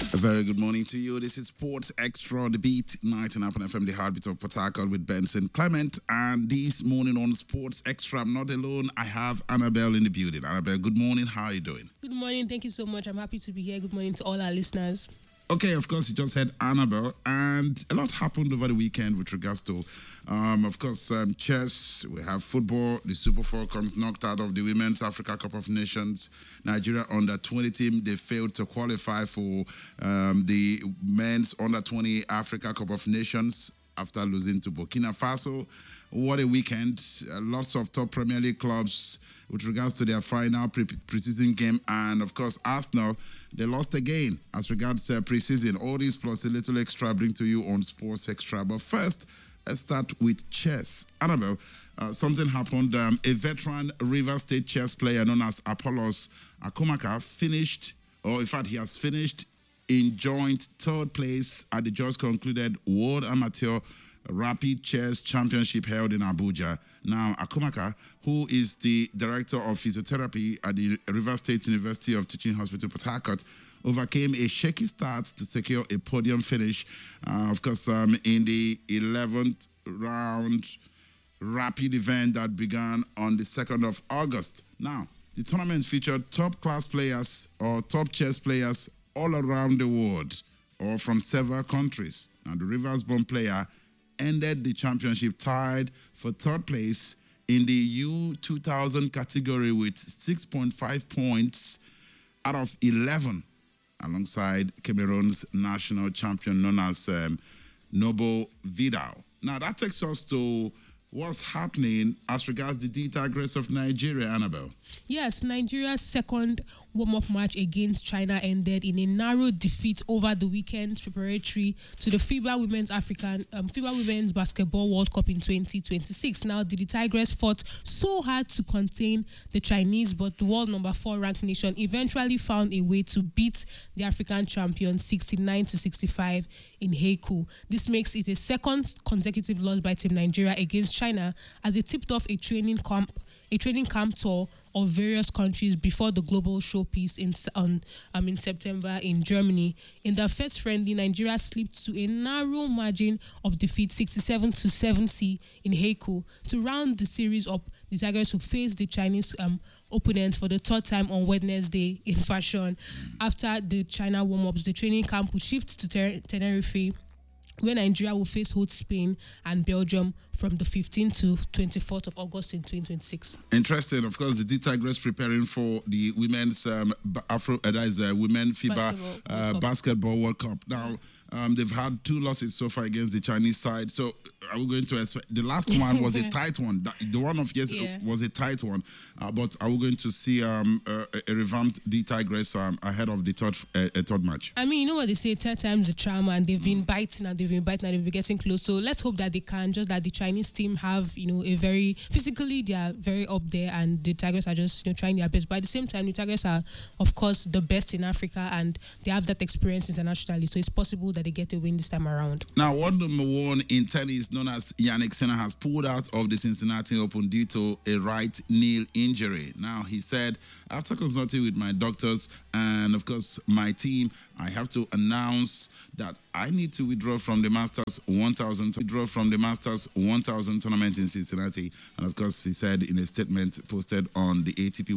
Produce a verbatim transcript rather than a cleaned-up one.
A very good morning to you. This is Sports Extra on the Beat, ninety-nine F M, the heartbeat of Port Harcourt with Benson Clement. And this morning on Sports Extra, I'm not alone. I have Annabelle in the building. Annabelle, good morning. How are you doing? Good morning. Thank you so much. I'm happy to be here. Good morning to all our listeners. Okay, of course, you just heard Annabelle, and a lot happened over the weekend with regards to, um, of course, um, chess. We have football. The Super Falcons knocked out of the Women's Africa Cup of Nations. Nigeria under twenty team, they failed to qualify for um, the Men's under twenty Africa Cup of Nations after losing to Burkina Faso. What a weekend. Uh, lots of top Premier League clubs with regards to their final pre- preseason game. And, of course, Arsenal, they lost again as regards uh, preseason. All this plus a little extra bring to you on Sports Extra. But first, let's start with chess. Annabelle, uh, something happened. Um, a veteran River State chess player known as Apollos Akomaka finished, or in fact, he has finished in joint third place at the just concluded World Amateur Rapid Chess Championship held in Abuja. Now, Akomaka, who is the Director of Physiotherapy at the River State University of Teaching Hospital, Port Harcourt, overcame a shaky start to secure a podium finish. Uh, of course, um, in the eleventh round rapid event that began on the second of August. Now, the tournament featured top-class players or top chess players all around the world or from several countries. Now, the Rivers-born player ended the championship tied for third place in the U two thousand category with six point five points out of eleven, alongside Cameroon's national champion known as um, Noble Vidal. Now, that takes us to what's happening as regards the D Tigers of Nigeria, Annabelle. Yes, Nigeria's second warm-up match against China ended in a narrow defeat over the weekend preparatory to the FIBA Women's African um, FIBA Women's Basketball World Cup in twenty twenty-six. Now, the Tigers fought so hard to contain the Chinese, but the world number four ranked nation eventually found a way to beat the African champions sixty-nine to sixty-five in Haikou. This makes it a second consecutive loss by Team Nigeria against China as they tipped off a training camp a training camp tour of various countries before the global showpiece in on um, in September in Germany. In their first friendly, Nigeria slipped to a narrow margin of defeat, sixty-seven to seventy in Haikou. To round the series up, the Tigers will face the Chinese um, opponent for the third time on Wednesday in fashion. After the China warm-ups, the training camp will shift to Ter- Tenerife, where Nigeria will face host Spain and Belgium from the fifteenth to twenty-fourth of August in twenty twenty-six. Interesting. Of course, the D Tigers preparing for the women's um, Afro, uh, that is uh, women FIBA basketball, uh, World basketball World Cup. Now, um, they've had two losses so far against the Chinese side. So, are we going to expect the last one was a tight one? The one of yesterday yeah. was a tight one. Uh, but are we going to see um, a, a revamped D Tigers um, ahead of the third uh, a third match? I mean, you know what they say, third time's a charm, and they've been biting and they've been biting and they've been getting close. So let's hope that they can. Just that the Chinese team have, you know, a very physically they are very up there, and the Tigers are just, you know, trying their best. But at the same time, the Tigers are, of course, the best in Africa, and they have that experience internationally. So it's possible that they get a win this time around. Now, world number one in tennis, known as Yannick Sinner, has pulled out of the Cincinnati Open due to a right knee injury. Now, he said, after consulting with my doctors and, of course, my team, I have to announce that I need to withdraw from the Masters one thousand withdraw from the Masters one thousand tournament in Cincinnati. And, of course, he said in a statement posted on the A T P